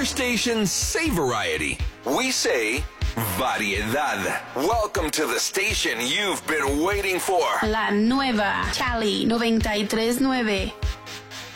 Your station say variety. We say variedad. Welcome to the station you've been waiting for. La nueva Cali 93.9.